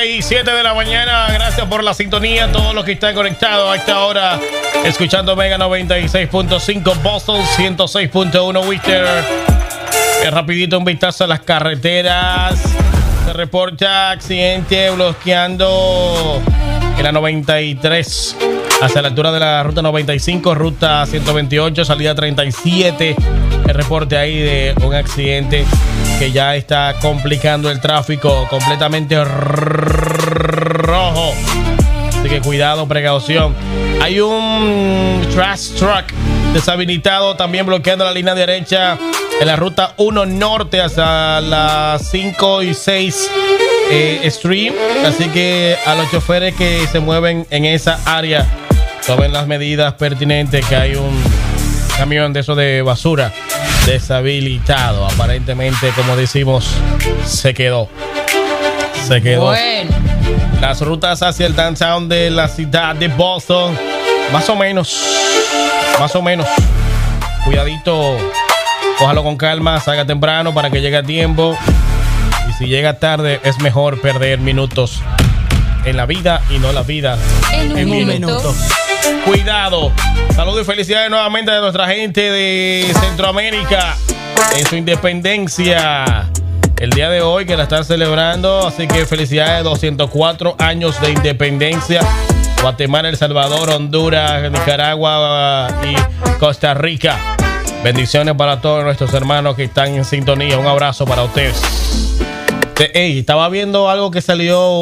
Y 7 de la mañana, gracias por la sintonía, todos los que están conectados a esta hora, escuchando Mega 96.5 Boston, 106.1 Worcester. Rapidito un vistazo a las carreteras. Se reporta accidente bloqueando en la 93 hacia la altura de la ruta 95, ruta 128, salida 37. El reporte ahí de un accidente que ya está complicando el tráfico, completamente rojo. Así que cuidado, precaución. Hay un trash truck deshabilitado también bloqueando la línea derecha en la ruta 1 norte hacia las 5 y 6 Street. Así que a los choferes que se mueven en esa área, tomen las medidas pertinentes, que hay un camión de eso de basura deshabilitado. Aparentemente, como decimos, se quedó. Bueno. Las rutas hacia el downtown de la ciudad de Boston, más o menos. Cuidadito, cójalo con calma, salga temprano para que llegue a tiempo. Y si llega tarde, es mejor perder minutos en la vida y no la vida en un minuto. Cuidado. Saludos y felicidades nuevamente de nuestra gente de Centroamérica en su independencia el día de hoy, que la están celebrando. Así que felicidades, 204 años de independencia. Guatemala, El Salvador, Honduras, Nicaragua y Costa Rica. Bendiciones para todos nuestros hermanos que están en sintonía. Un abrazo para ustedes. Estaba viendo algo que salió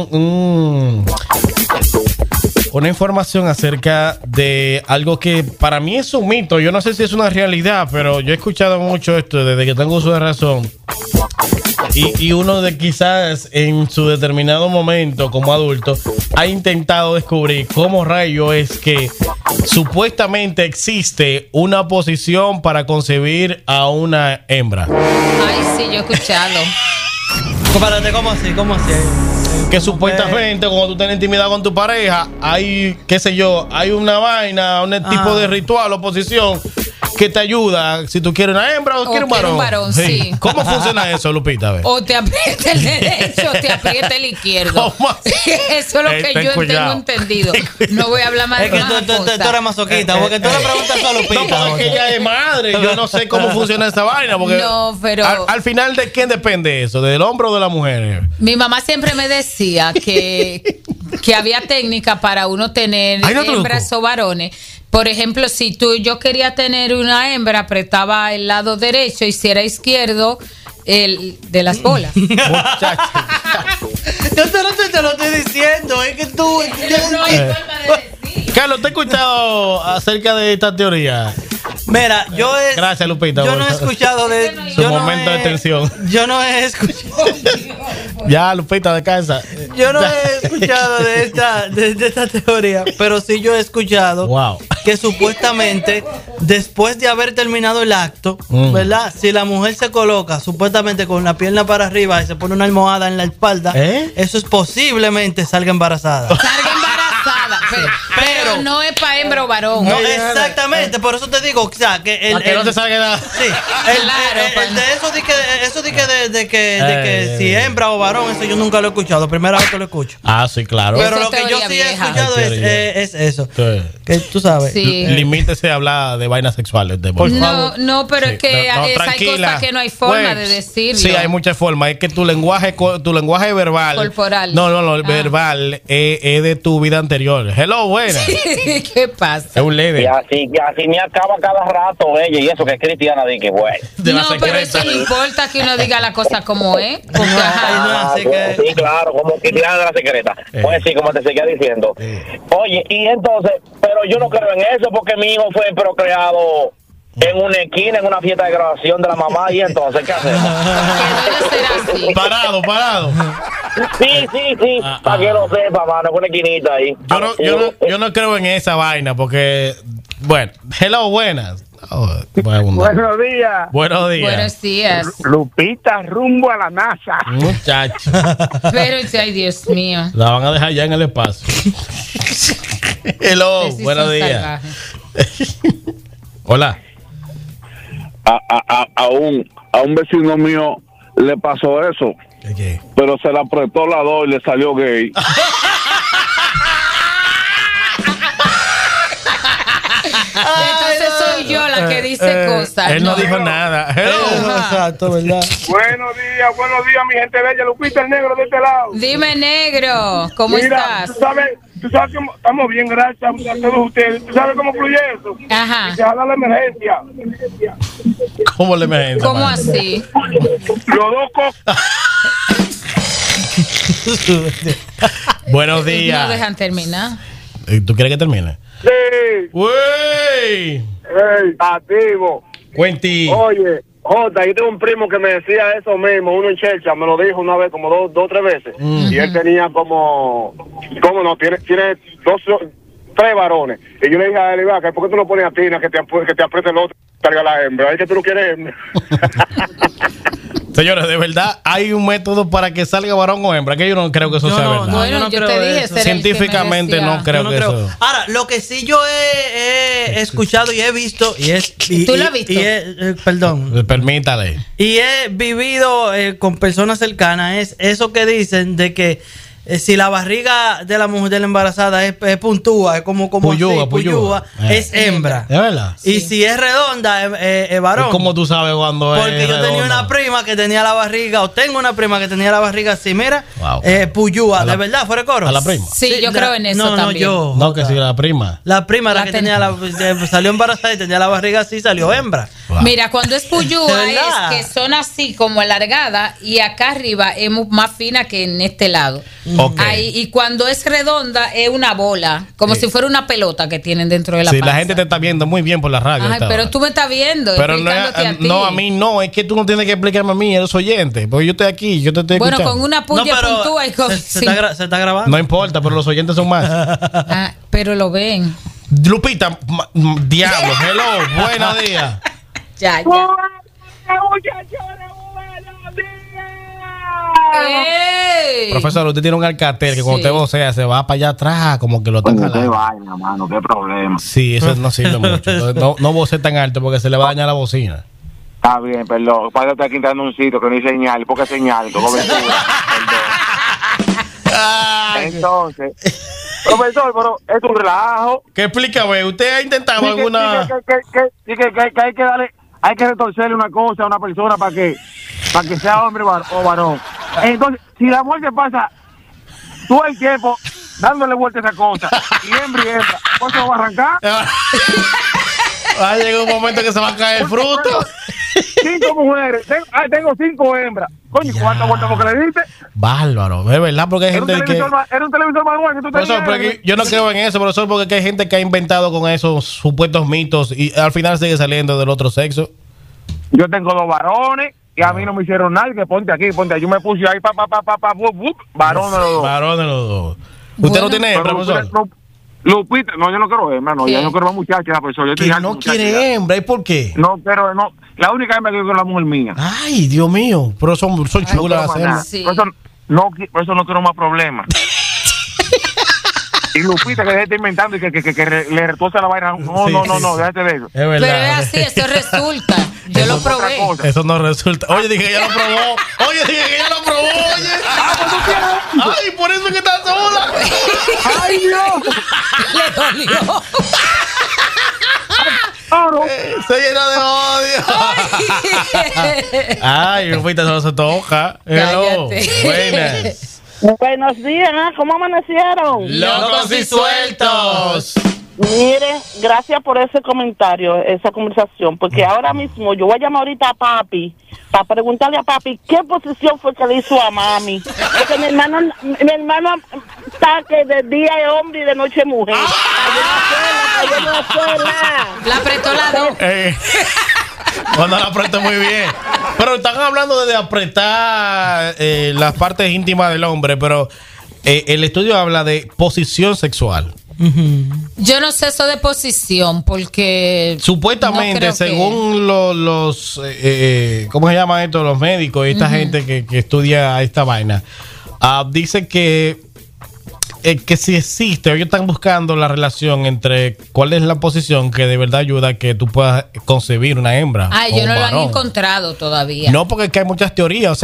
una información acerca de algo que para mí es un mito. Yo no sé si es una realidad, pero yo he escuchado mucho esto desde que tengo uso de razón. Y uno de quizás en su determinado momento como adulto ha intentado descubrir cómo rayo es que supuestamente existe una posición para concebir a una hembra. Ay, sí, yo he escuchado. Compárate, ¿cómo así? Que supuestamente cuando tú tienes intimidad con tu pareja, hay, qué sé yo, hay una vaina, un tipo de ritual o posición que te ayuda si tú quieres una hembra o quieres un varón. Sí. ¿Cómo funciona eso, Lupita? A ver. O te aprieta el derecho o te aprieta el izquierdo. Eso es lo que yo tengo entendido. No voy a hablar más de nada. Tú eres masoquista, porque tú le preguntas a Lupita. No, porque ella es madre. Yo no sé cómo funciona esa vaina. Porque no, pero al final, ¿de quién depende eso? ¿Del hombre o de la mujer? Mi mamá siempre me decía que había técnica para uno tener hembras o varones. Por ejemplo, si yo quería tener una hembra, apretaba el lado derecho y si era izquierdo, el de las bolas. Muchacho. Yo te lo estoy diciendo, es que tú... No hay forma de decir. Carlos, ¿te has escuchado acerca de esta teoría? Mira, Gracias, Lupita. Yo no he escuchado de... Su momento de tensión. Yo no he escuchado... Ya, Lupita, descansa. Yo no he escuchado de esta teoría, pero sí yo he escuchado que supuestamente después de haber terminado el acto, ¿verdad? Si la mujer se coloca supuestamente con la pierna para arriba y se pone una almohada en la espalda, eso es posiblemente salga embarazada. Pero no es para hembra o varón. No, exactamente, por eso te digo, o sea, que que no te salga nada. Sí, eso de que si hembra o varón, eso yo nunca lo he escuchado, primera vez que lo escucho. Ah, sí, claro. Pero lo que yo sí he escuchado es eso. Sí. Que tú sabes. Sí. Limítese a hablar de vainas sexuales. Por favor. No, pero es que hay cosas que no hay forma de decirlo. Sí, hay muchas formas. Es que tu lenguaje verbal. Corporal. No, verbal es de tu vida anterior. Hello, buena. ¿Qué pasa? Es un leve. Y así me acaba cada rato ella, y eso que es cristiana, de que bueno. No, pero eso no importa que uno diga la cosa como es. Porque, sí, claro, como cristiana de la secreta. Pues sí, como te seguía diciendo. Oye, y entonces, pero yo no creo en eso porque mi hijo fue procreado en una esquina, en una fiesta de graduación de la mamá, y entonces, ¿qué hacemos? Parado. Sí, para que lo sepa, mano, una esquinita ahí. Yo no creo en esa vaina porque, bueno, hello, buenas. Buenos días. Buenos días. Lupita rumbo a la NASA. Muchacho. Pero, ay, Dios mío. La van a dejar ya en el espacio. Hello, buenos días. Hola. A un vecino mío le pasó eso. ¿Qué? Pero se la apretó la dos y le salió gay. Entonces soy yo la que dice cosas. Él no dijo nada. Exacto, ¿verdad? Buenos días, mi gente bella. Lupita, el negro de este lado. Dime, negro, ¿cómo estás? Tú sabes que estamos bien, gracias a todos ustedes. ¿Tú sabes cómo fluye eso? Ajá. Y se habla la emergencia. ¿Cómo la emergencia? ¿Cómo así? Los dos Buenos días. No dejan terminar. ¿Tú quieres que termine? Sí. ¡Uy! Activo. Cuenti. Oye, Jota, yo tengo un primo que me decía eso mismo, uno en Chelcha, me lo dijo una vez, como dos o tres veces. Y él tenía ¿cómo no? Tiene 3 varones. Y yo le dije a él, ¿por qué tú no pones a Tina que te apriete el otro y carga la hembra? Es que tú no quieres hembra. Señores, de verdad, hay un método para que salga varón o hembra, que yo no creo que eso sea verdad. Bueno, yo te dije, científicamente no creo que eso. Ahora, lo que sí yo he escuchado y he visto ¿Tú lo has visto? Perdón. Permítale. Y he vivido con personas cercanas es eso que dicen de que si la barriga de la mujer de la embarazada es puntúa, es como puyúa, es hembra. ¿Es verdad? Y si es redonda, es varón. ¿Cómo tú sabes cuando es Porque yo redonda? tenía una prima que tenía la barriga, o tengo una prima que tenía la barriga así, mira, Wow. Puyúa, de verdad, fuera de coro. ¿A la prima? Sí, yo creo en eso también. No, que sí, la prima. La prima era que tenía salió embarazada y tenía la barriga así, salió hembra. Wow. Mira, cuando es puyúa ¿Verdad? es que son así como alargadas y acá arriba es más fina que en este lado. Okay. Ahí, y cuando es redonda es una bola, como si fuera una pelota que tienen dentro de la panza. La gente te está viendo muy bien por la radio. Ay, pero tú me estás viendo, pero explicándote a ti. No, a mí no, es que tú no tienes que explicarme a mí, eres oyente, porque yo estoy aquí, yo te estoy escuchando. Bueno, con una puya puntúa y con... Se está grabando. No importa, pero los oyentes son más. Ah, pero lo ven. Lupita, diablo, hello, buenos días. Ya. ¡Ey! Profesor, usted tiene un alcatel que cuando usted vocea se va para allá atrás, como que lo están jalando. Qué vaina, mano, qué problema. Sí, eso no sirve mucho. Entonces, no vocee tan alto porque se le va a dañar la bocina. Está bien, perdón. Padre está aquí entrando un sitio que no hay señal. ¿Por qué señal? ¿Cómo cobertura? Entonces, profesor, pero es un relajo. ¿Qué explícame? ¿Usted ha intentado alguna...? Que hay que darle, hay que retorcerle una cosa a una persona para que sea hombre o varón. Entonces, si la mujer se pasa todo el tiempo dándole vuelta a esa cosa, y hembra, ¿cuánto va a arrancar? Va a llegar un momento que se va a caer el fruto. 5 mujeres. Tengo 5 hembras. Coño, ¿cuántas vueltas porque le diste? Bárbaro, es verdad, porque hay gente que... Era un televisor manual que tú Profesor, tenías. yo no creo en eso, profesor, porque hay gente que ha inventado con esos supuestos mitos y al final sigue saliendo del otro sexo. Yo tengo 2 varones y a mí no me hicieron nada. Que ponte aquí, ponte ahí. Yo me puse ahí, varones los 2. Varones los 2. ¿Usted no tiene hembra, profesor? Lupita, no, yo no quiero hembra, no, yo no quiero más muchacha, profesor. Yo Que no quiere hembra, ¿y por qué? No, pero no, la única hembra que yo quiero es la mujer mía. Ay, Dios mío, pero son chulas las hembras. Sí. Por eso no quiero más problemas. Y Lupita que está inventando y que le retuerce la vaina. No, déjate de eso. Es verdad. Pero es así, eso resulta. Yo lo probé. Eso no resulta. Oye, dije que ella lo probó. Oye. Ay, por eso es que está sola. ¡Ay, Dios! Le dolió. Se llena de odio. Ay, Lupita, eso no se toca. Hello. Buenas. Buenos días, ¿cómo amanecieron? Locos y sueltos. Mire, gracias por ese comentario, esa conversación, porque ahora mismo yo voy a llamar ahorita a papi para preguntarle a papi qué posición fue que le hizo a mami, porque mi hermano está que de día es hombre y de noche es mujer. Cayó en la escuela. La apretó la dos. Cuando la apretó muy bien. Pero están hablando de apretar las partes íntimas del hombre, pero el estudio habla de posición sexual. Yo no sé eso de posición, porque supuestamente, no según los ¿cómo se llama esto? Los médicos y esta gente que estudia esta vaina, dice que si existe, ellos están buscando la relación entre cuál es la posición que de verdad ayuda a que tú puedas concebir una hembra. Yo no lo han encontrado todavía. No, porque es que hay muchas teorías, o sea,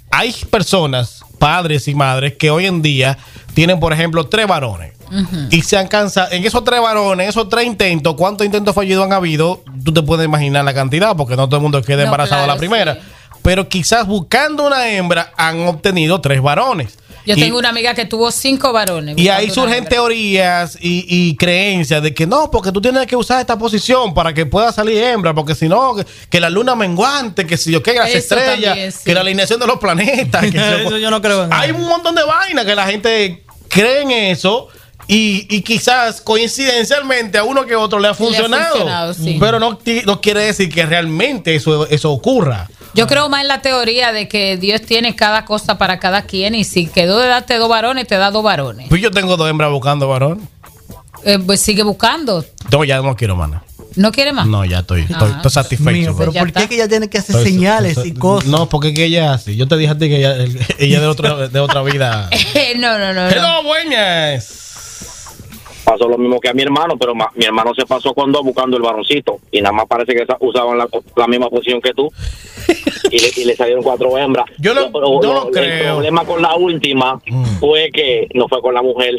hay personas, padres y madres, que hoy en día tienen, por ejemplo, 3 varones. Y se han cansado. En esos 3 varones, esos 3 intentos, ¿cuántos intentos fallidos han habido? Tú te puedes imaginar la cantidad, porque no todo el mundo queda embarazado a la primera. Sí. Pero quizás buscando una hembra han obtenido 3 varones. Yo tengo una amiga que tuvo 5 varones. Y ahí surgen teorías y creencias de que no, porque tú tienes que usar esta posición para que pueda salir hembra, porque si no, que la luna menguante, que si yo que las estrellas, también, sí. Que la alineación de los planetas. Que eso yo no creo en hay un montón de vainas que la gente cree en eso. Y quizás coincidencialmente a uno que otro le ha funcionado, sí. Pero no quiere decir que realmente eso ocurra. Yo creo más en la teoría de que Dios tiene cada cosa para cada quien, y si quedó de darte 2 varones, te da 2 varones. Pues yo tengo 2 hembras buscando varón. Pues sigue buscando. No, ya no quiero más. ¿No quiere más? No, ya estoy satisfecho. Mío, pero ¿por qué que ella tiene que hacer señales y cosas? No, porque es que ella así. Yo te dije a ti que ella de otra vida. No. Hello, buenas. Pasó lo mismo que a mi hermano, pero mi hermano se pasó con 2 buscando el varoncito y nada más parece que usaban la misma posición que tú y le salieron 4 hembras. Yo no creo. El problema con la última fue que no fue con la mujer.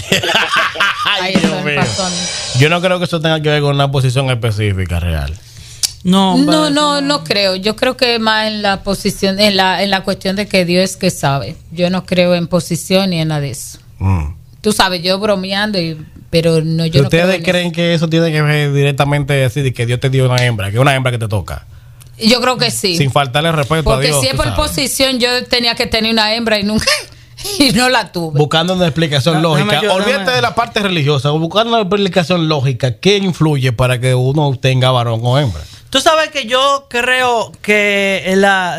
Ay, Dios mío. Yo no creo que eso tenga que ver con una posición específica real. No creo. Yo creo que más en la posición, en la cuestión de que Dios es que sabe. Yo no creo en posición ni en nada de eso. Tú sabes, yo bromeando, pero no, yo no creo. ¿Ustedes creen que eso tiene que ver directamente decir que Dios te dio una hembra, que es una hembra que te toca? Yo creo que sí. Sin faltarle respeto a Dios. Porque si es por posición, yo tenía que tener una hembra y nunca, y no la tuve. Buscando una explicación lógica. Olvídate de la parte religiosa, buscando una explicación lógica. ¿Qué influye para que uno tenga varón o hembra? Tú sabes que yo creo que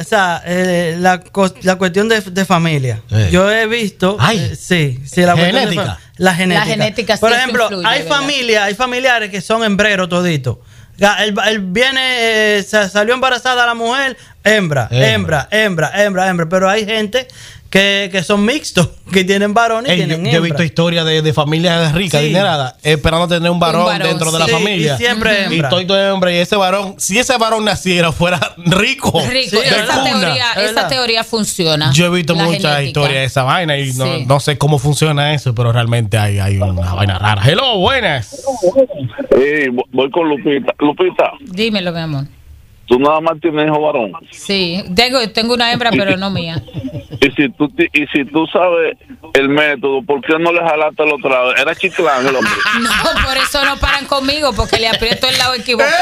la cuestión de familia. Yo he visto. Sí, la genética. La genética. La genética. Por ejemplo, influye, hay familiares que son hembreros toditos. Él viene, salió embarazada la mujer, hembra. Pero hay gente que son mixtos, que tienen varones y tienen hembra. Yo he visto historias de familias ricas, adineradas, esperando tener un varón dentro de la familia. Y siempre hembra. Y estoy hembra, y ese varón, si ese varón naciera, fuera rico. Sí, esa teoría funciona. Yo he visto muchas historias de esa vaina y no sé cómo funciona eso, pero realmente hay una vaina rara. Hello, buenas. Voy con Lupita. Lupita. Dímelo, mi amor. ¿Tú nada más tienes hijo varón? Sí, tengo una hembra, pero no mía. Y si tú sabes el método, ¿por qué no le jalaste la otra vez? Era chiclán el hombre. No, por eso no paran conmigo, porque le aprieto el lado equivocado.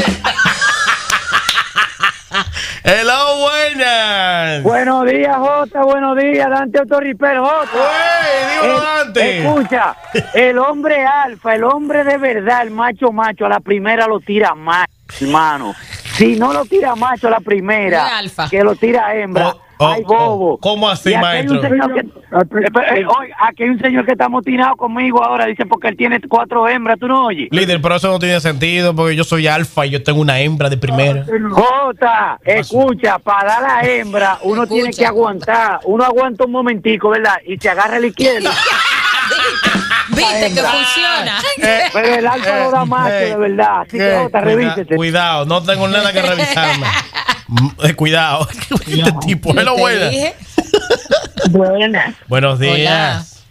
Hello, buenas. Buenos días, Jota. Buenos días, Dante Autorripel, Jota. Dime, Dante. Escucha, el hombre alfa, el hombre de verdad, el macho, a la primera lo tira mal, hermano. Si no lo tira macho a la primera, que lo tira hembra. Ay, bobo. ¿Cómo así, maestro? Aquí hay un señor que está motinado conmigo ahora, dice porque él tiene 4 hembras, ¿tú no oyes? Líder, pero eso no tiene sentido, porque yo soy alfa y yo tengo una hembra de primera. Jota, escucha, para dar la hembra, uno tiene que aguantar. Uno aguanta un momentico, ¿verdad? Y se agarra a la izquierda. ¿Viste que funciona? Pero el alfa lo da macho, de verdad. Así que, Jota, revísete. Cuidado, no tengo nada que revisarme. Cuidado. Este tipo, hello, buenas. Buenas. Buenos días.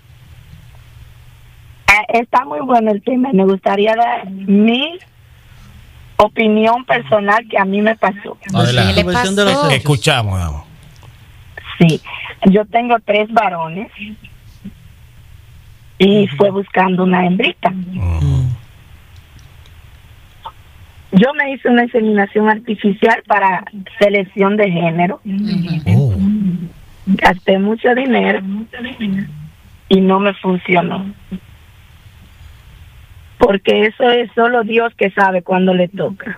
Está muy bueno el tema. Me gustaría dar mi opinión personal que a mí me pasó. ¿Qué le pasó? Escuchamos, vamos. Sí, yo tengo 3 varones y fue buscando una hembrita. Yo me hice una inseminación artificial para selección de género. Gasté mucho dinero y no me funcionó. Porque eso es solo Dios que sabe cuándo le toca.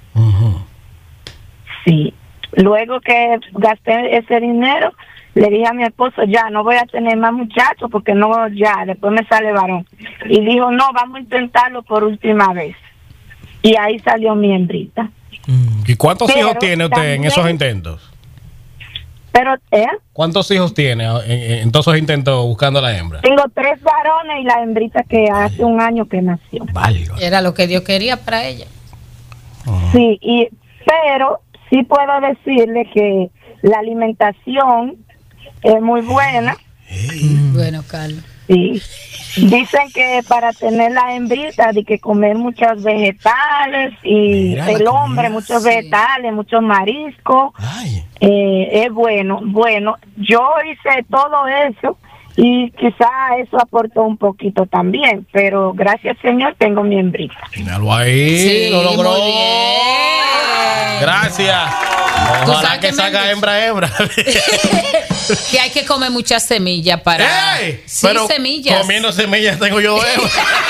Sí. Luego que gasté ese dinero, le dije a mi esposo, ya no voy a tener más muchachos porque no, ya, después me sale varón. Y dijo, no, vamos a intentarlo por última vez. Y ahí salió mi hembrita. ¿Y cuántos hijos tiene usted en esos intentos? Pero, ¿cuántos hijos tiene en todos esos intentos buscando la hembra? Tengo 3 varones y la hembrita que hace un año que nació. Era lo que Dios quería para ella. Sí, pero sí puedo decirle que la alimentación es muy buena. Bueno, Carlos. Sí. Dicen que para tener la hembrita hay que comer muchos vegetales y el hombre muchos vegetales, muchos mariscos. Es bueno. Bueno, yo hice todo eso y quizá eso aportó un poquito también, pero gracias Señor tengo mi hembrita. Míralo ahí, sí, lo logró. Muy bien. Gracias. Ojalá que salga hembra. Que hay que comer muchas semillas para... Sí, pero semillas. Comiendo semillas tengo yo hembra.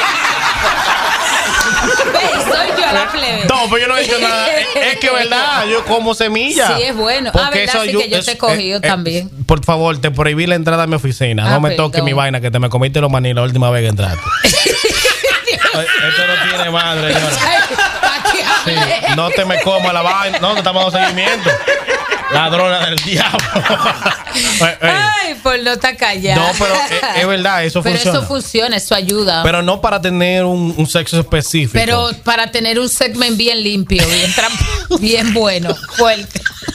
Soy yo la plebe. No, pero yo no he dicho nada. Es que verdad, yo como semillas. Sí, es bueno. Verdad, sí que yo te he cogido también. Por favor, te prohibí la entrada a mi oficina. No me toques mi vaina, que te me comiste los maní la última vez que entraste. Esto no tiene madre, señora. Sí, no te me comas la vaina. No, te estamos dando seguimiento. Ladrona del diablo. Ay, por no estar callado. No, pero es verdad, eso funciona. Pero eso funciona, eso ayuda. Pero no para tener un sexo específico. Pero para tener un segmento bien limpio, bien bueno, fuerte.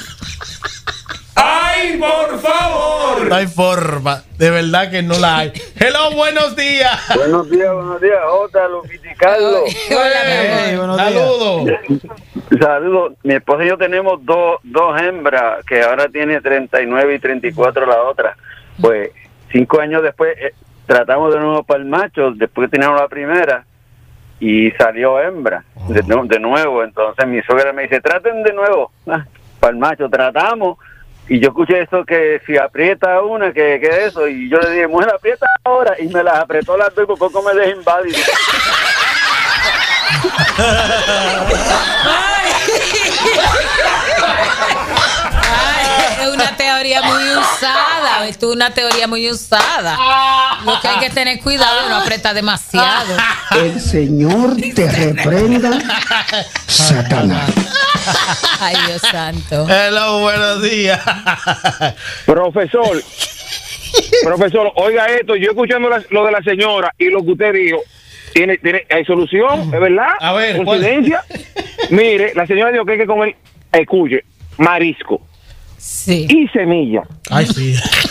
¡Ay, por favor! No hay forma, de verdad que no la hay. Hello, buenos días. Buenos días, Jota, Lupita y Carlos. Buenos días. Saludos. Mi esposa y yo tenemos dos hembras, que ahora tiene 39 y 34 la otra. Pues 5 años después tratamos de nuevo para el macho, después teníamos la primera y salió hembra de nuevo. Entonces mi suegra me dice, traten de nuevo para el macho. Tratamos. Y yo escuché eso que si aprieta una, que eso, y yo le dije, mujer, aprieta ahora, y me las apretó las dos y por poco me dejé inválido. Es una teoría muy usada, es una teoría muy usada. Lo que hay que tener cuidado, no aprieta demasiado. El Señor te reprenda, Satanás. Ay, Dios santo. Hello, buenos días. Profesor, oiga esto, yo escuchando lo de la señora y lo que usted dijo, hay solución, ¿es verdad? A ver, ¿coincidencia? Mire, la señora dijo que hay que comer, escuche, marisco. Sí. Y semilla. Ay, sí.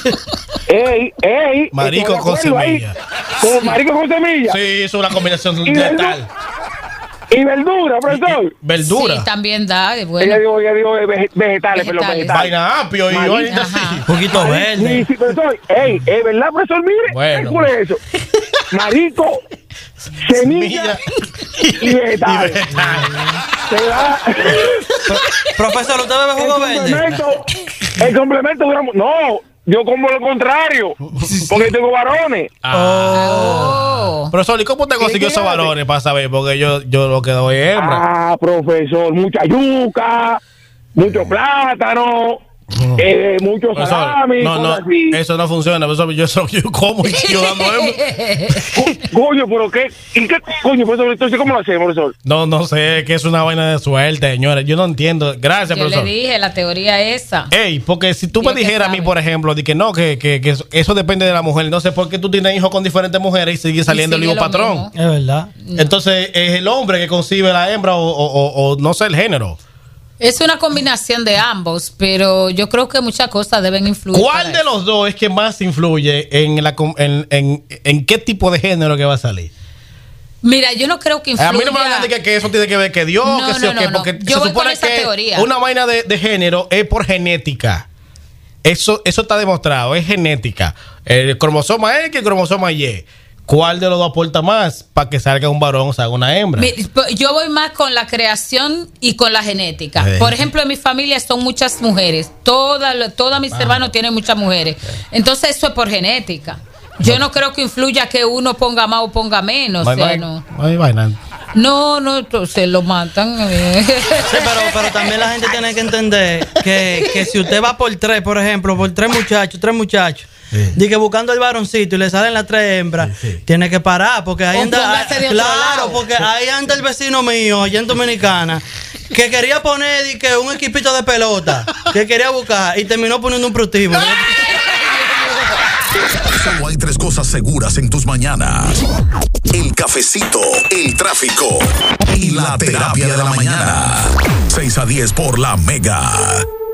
Marico con semilla. Marico con semilla. Sí, es una combinación letal. Y verdura, profesor. Verdura. Sí, también da. Bueno. Ella dijo vegetales. Vaina apio y vaina así. Un poquito verde. Sí, profesor. ¿Es verdad, profesor? Mire, bueno. ¿cuál es eso? Marico, semilla y vegetales. Se da. Profesor, ¿usted bebe jugo verde? El complemento dura... No, yo como lo contrario, porque tengo varones. Profesor, ¿y cómo te consiguió esos varones para saber? Porque yo lo que doy es hembra. Profesor, mucha yuca, mucho plátano, mucho salami. No, eso no funciona. Profesor, yo como y sigo dando hembra. Coño, pero ¿qué? ¿Y qué coño, profesor? Entonces, ¿cómo lo hacemos, profesor? No sé, que es una vaina de suerte, señores. Yo no entiendo. Gracias, profesor. Yo le dije la teoría esa. Porque si tú me dijeras a mí, por ejemplo, de que no, que eso depende de la mujer. No sé por qué tú tienes hijos con diferentes mujeres y sigue saliendo el mismo patrón. Es verdad. Entonces, es el hombre que concibe la hembra o no sé el género. Es una combinación de ambos, pero yo creo que muchas cosas deben influir. ¿Cuál de los dos es que más influye en qué tipo de género que va a salir? Mira, yo no creo que influya. A mí no me van a decir que eso tiene que ver que Dios, porque yo se supone que teoría. Una vaina de género es por genética. Eso está demostrado, es genética. El cromosoma X, el cromosoma Y. ¿Cuál de los dos aporta más para que salga un varón o salga una hembra? Yo voy más con la creación y con la genética. Por ejemplo, en mi familia son muchas mujeres. Todas mis hermanos tienen muchas mujeres. Entonces eso es por genética. Yo no creo que influya que uno ponga más o ponga menos. No, se lo matan. Sí, pero también la gente tiene que entender que si usted va por tres, por ejemplo, por tres muchachos. Sí. Que buscando el varoncito y le salen las 3 hembras, tiene que parar porque ahí anda, porque ahí anda el vecino mío allá en Dominicana que quería poner un equipito de pelota, que quería buscar y terminó poniendo un prostíbulo. Solo hay 3 cosas seguras en tus mañanas: el cafecito, el tráfico y la terapia de la mañana. 6 a 10 por La Mega.